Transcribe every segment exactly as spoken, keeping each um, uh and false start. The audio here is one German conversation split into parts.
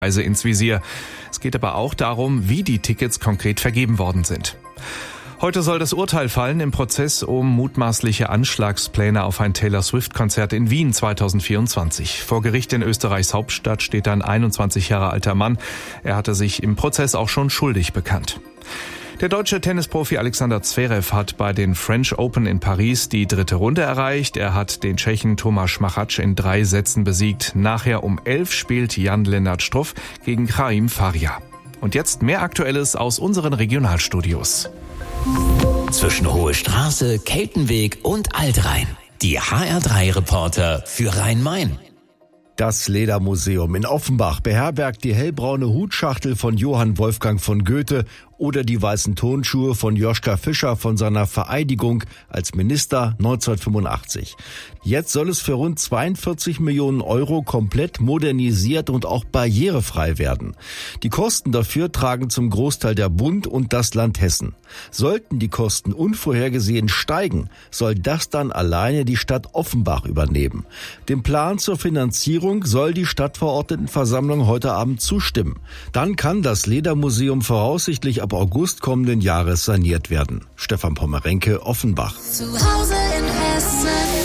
Reise ins Visier. Es geht aber auch darum, wie die Tickets konkret vergeben worden sind. Heute soll das Urteil fallen im Prozess um mutmaßliche Anschlagspläne auf ein Taylor Swift-Konzert in Wien zweitausendvierundzwanzig. Vor Gericht in Österreichs Hauptstadt steht ein einundzwanzig Jahre alter Mann. Er hatte sich im Prozess auch schon schuldig bekannt. Der deutsche Tennisprofi Alexander Zverev hat bei den French Open in Paris die dritte Runde erreicht. Er hat den Tschechen Tomáš Machač in drei Sätzen besiegt. Nachher um elf spielt Jan-Lennart Struff gegen Chaim Faria. Und jetzt mehr Aktuelles aus unseren Regionalstudios. Zwischen Hohe Straße, Keltenweg und Altrhein. Die H R drei Reporter für Rhein-Main. Das Ledermuseum in Offenbach beherbergt die hellbraune Hutschachtel von Johann Wolfgang von Goethe oder die weißen Turnschuhe von Joschka Fischer von seiner Vereidigung als Minister neunzehnhundertfünfundachtzig. Jetzt soll es für rund zweiundvierzig Millionen Euro komplett modernisiert und auch barrierefrei werden. Die Kosten dafür tragen zum Großteil der Bund und das Land Hessen. Sollten die Kosten unvorhergesehen steigen, soll das dann alleine die Stadt Offenbach übernehmen. Dem Plan zur Finanzierung soll die Stadtverordnetenversammlung heute Abend zustimmen. Dann kann das Ledermuseum voraussichtlich ab August kommenden Jahres saniert werden. Stefan Pommerenke, Offenbach. Zu Hause in Hessen.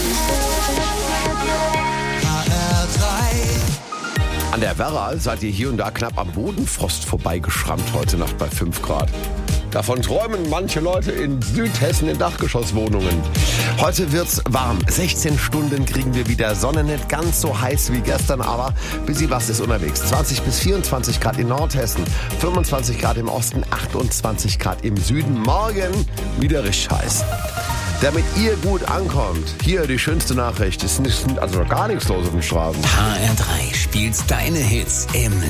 H R drei. An der Werra seid ihr hier und da knapp am Bodenfrost vorbeigeschrammt heute Nacht bei fünf Grad. Davon träumen manche Leute in Südhessen in Dachgeschosswohnungen. Heute wird's warm. sechzehn Stunden kriegen wir wieder Sonne, nicht ganz so heiß wie gestern, aber bisschen was ist unterwegs. zwanzig bis vierundzwanzig Grad in Nordhessen, fünfundzwanzig Grad im Osten, achtundzwanzig Grad im Süden. Morgen wieder richtig heiß. Damit ihr gut ankommt, hier die schönste Nachricht. Es ist nicht, also gar nichts los auf den Straßen. H R drei spielt deine Hits im